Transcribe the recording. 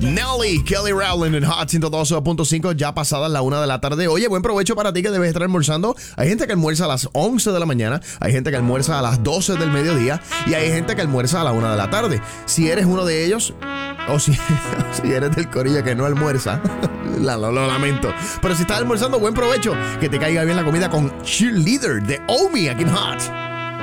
Nelly, Kelly Rowland en Hot 102.5, ya pasadas la 1 de la tarde. Oye, buen provecho para ti que debes estar almorzando. Hay gente que almuerza a las 11 de la mañana, hay gente que almuerza a las 12 del mediodía y hay gente que almuerza a la 1 de la tarde. Si eres uno de ellos, o si eres del corillo que no almuerza, lo lamento. Pero si estás almorzando, buen provecho. Que te caiga bien la comida con Cheerleader de Omi aquí en Hot.